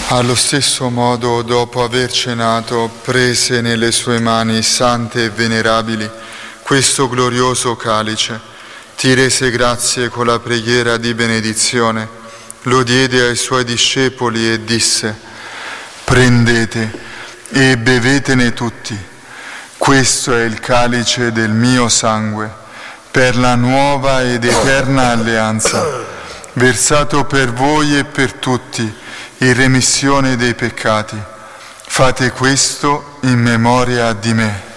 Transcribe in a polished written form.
Allo stesso modo, dopo aver cenato, prese nelle sue mani sante e venerabili questo glorioso calice, ti rese grazie con la preghiera di benedizione, lo diede ai suoi discepoli e disse: prendete e bevetene tutti, questo è il calice del mio sangue, per la nuova ed eterna alleanza, versato per voi e per tutti, in remissione dei peccati. Fate questo in memoria di me.